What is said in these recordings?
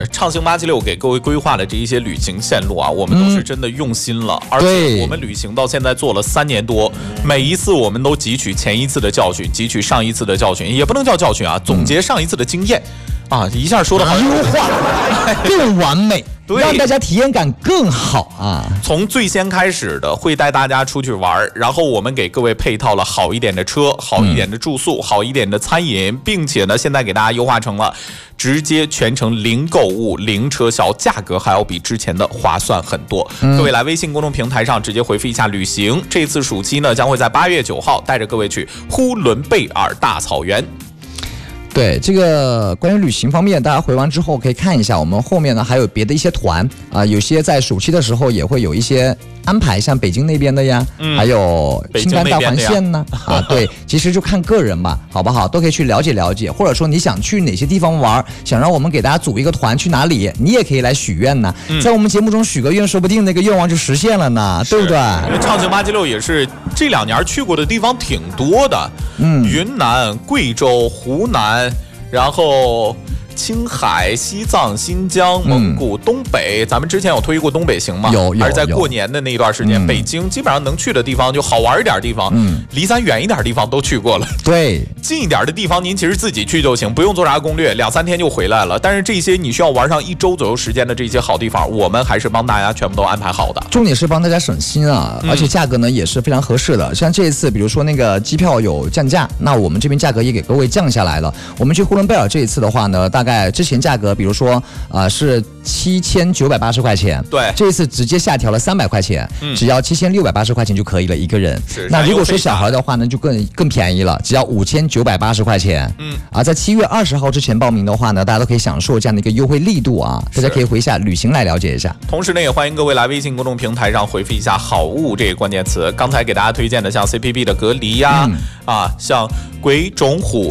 畅行876给各位规划的这一些旅行线路啊，我们都是真的用心了，而且我们旅行到现在做了3年多，每一次我们都汲取前一次的教训，汲取上一次的教训，也不能叫教训啊，总结上一次的经验。啊，一下说的好， 优化更完美，让大家体验感更好啊！ 从最先开始的会带大家出去玩，然后我们给各位配套了好一点的车、好一点的住宿、好一点的餐饮，并且呢，现在给大家优化成了直接全程零购物、零车销，价格还要比之前的划算很多。各位来微信公众平台上直接回复一下旅行，这次暑期呢将会在8月9号带着各位去呼伦贝尔大草原。 对，这个关于旅行方面，大家回完之后可以看一下，我们后面呢还有别的一些团啊，有些在暑期的时候也会有一些安排，像北京那边的呀，还有青甘大环线呢，啊，对，其实就看个人吧，好不好？都可以去了解了解，或者说你想去哪些地方玩，想让我们给大家组一个团去哪里，你也可以来许愿呢，在我们节目中许个愿，说不定那个愿望就实现了呢，对不对？ 因为畅行876也是这2年去过的地方挺多的，云南、贵州、湖南。然后青海、西藏、新疆、蒙古、东北，咱们之前有推过东北行吗？ 有。 还是在过年的那一段时间，北京基本上能去的地方，就好玩一点的地方，离咱远一点的地方都去过了。 对， 近一点的地方您其实自己去就行，不用做啥攻略，2-3天就回来了。但是这些你需要玩上1周左右时间的这些好地方，我们还是帮大家全部都安排好的。 重点是帮大家省心啊，而且价格呢也是非常合适的。像这一次，比如说那个机票有降价，那我们这边价格也给各位降下来了。我们去呼伦贝尔这一次的话呢，大概之前价格，比如说是7980块钱， 对， 这一次直接下调了300块钱，只要7680块钱就可以了一个人。那如果说小孩的话呢，就更便宜了，只要5980块钱。在7月20号之前报名的话呢，大家都可以享受这样的一个优惠力度啊！大家可以回一下旅行来了解一下。 同时呢，也欢迎各位来微信公众平台上回复一下好物这个关键词。刚才给大家推荐的像 CPB 的隔离呀，像鬼冢虎，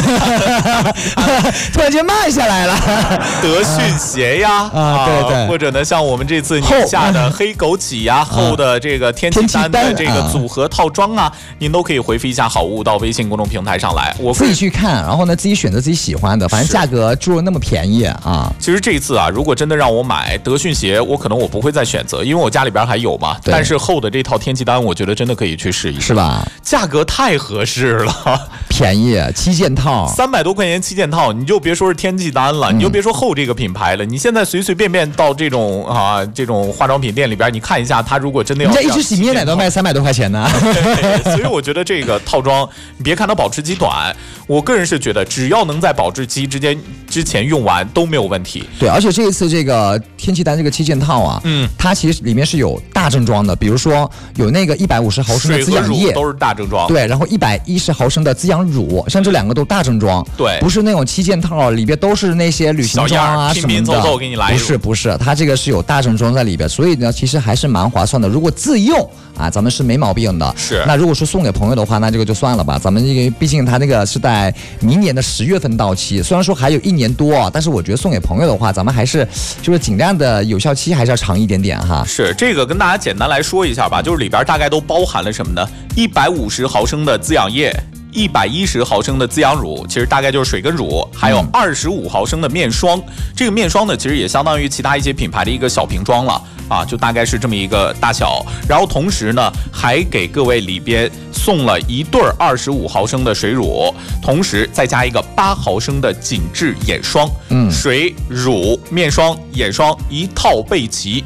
突然间慢下来了。 德训鞋呀， 对， 或者呢，像我们这次宁夏的黑枸杞呀，后的这个天气丹的这个组合套装啊，您都可以回复一下好物到微信公众平台上来，我自己去看，然后呢自己选择自己喜欢的，反正价格就那么便宜啊。 其实这一次啊，如果真的让我买德训鞋，我可能不会再选择，因为我家里边还有嘛。但是后的这套天气丹，我觉得真的可以去试一试， 是吧？ 价格太合适了， 便宜，7件套 ，300多块钱7件套，你就别说是天气丹了，你就别说后这个品牌了，你现在随随便便到这种化妆品店里边，你看一下，它如果真的要人家一支洗面奶都卖300多块钱呢。 所以我觉得这个套装，你别看它保质期短，我个人是觉得只要能在保质期之前用完都没有问题。 对，而且这一次这个天气丹这个7件套啊，它其实里面是有大正装的，比如说有那个150毫升的滋养液， 都是大正装。 对，然后110毫升的滋养乳，像这2个都大正装。 对， 不是那种7件套里边都是那些旅行装啊什么的， 拼拼凑凑给你来一不是，它这个是有大正装在里边，所以呢，其实还是蛮划算的。如果自用啊，咱们是没毛病的。 是。 那如果说送给朋友的话，那这个就算了吧。咱们这个毕竟它那个是在明年的10月份到期，虽然说还有1年多，但是我觉得送给朋友的话，咱们还是就是尽量的有效期还是要长一点点哈。 是，这个跟大家简单来说一下吧，就是里边大概都包含了什么呢？150毫升的滋养液。110毫升的滋养乳，其实大概就是水跟乳，还有25毫升的面霜。这个面霜呢，其实也相当于其他一些品牌的一个小瓶装了啊，就大概是这么一个大小。然后同时呢，还给各位里边送了1对25毫升的水乳，同时再加一个8毫升的紧致眼霜。水、乳、面霜、眼霜一套备齐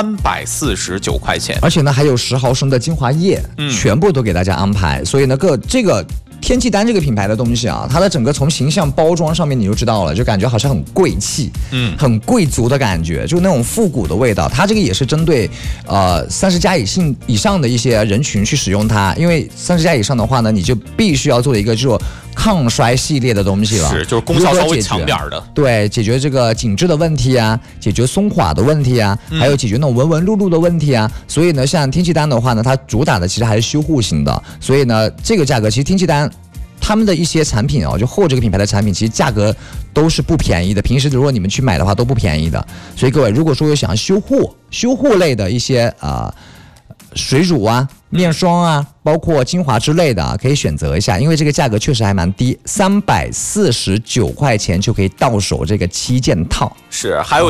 ，349块钱。 而且呢，还有10毫升的精华液，全部都给大家安排。所以呢，这个天气丹这个品牌的东西啊，它的整个从形象包装上面你就知道了，就感觉好像很贵气，很贵族的感觉，就那种复古的味道。它这个也是针对30加以上的一些人群去使用它，因为30加以上的话呢，你就必须要做一个这种抗衰系列的东西了， 是就是功效稍微强点的， 对，解决这个紧致的问题啊，解决松垮的问题啊，还有解决那种纹纹路路的问题啊。所以呢，像天气丹的话呢，它主打的其实还是修护型的，所以呢，这个价格其实天气丹他们的一些产品就后这个品牌的产品，其实价格都是不便宜的。平时如果你们去买的话都不便宜的。所以各位，如果说有想要修护类的一些水乳啊、面霜啊，包括精华之类的可以选择一下，因为这个价格确实还蛮低，349块钱就可以到手这个7件套。 是，还有